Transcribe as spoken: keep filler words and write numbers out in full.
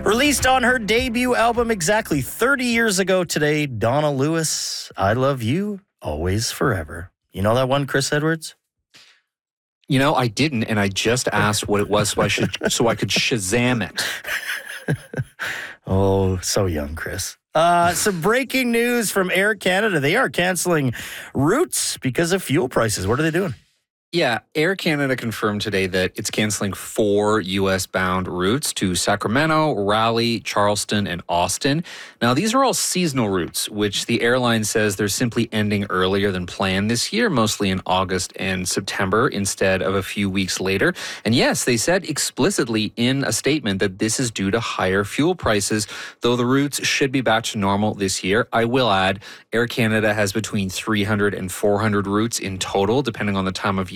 Released on her debut album exactly thirty years ago today, Donna Lewis, I Love You, Always Forever. You know that one, Chris Edwards? You know, I didn't, and I just asked what it was so I should so I could Shazam it. Oh, so young, Chris. Uh, some breaking news from Air Canada. They are canceling routes because of fuel prices. What are they doing? Yeah, Air Canada confirmed today that it's canceling four U S-bound routes to Sacramento, Raleigh, Charleston, and Austin. Now, these are all seasonal routes, which the airline says they're simply ending earlier than planned this year, mostly in August and September instead of a few weeks later. And yes, they said explicitly in a statement that this is due to higher fuel prices, though the routes should be back to normal this year. I will add, Air Canada has between three hundred and four hundred routes in total, depending on the time of year.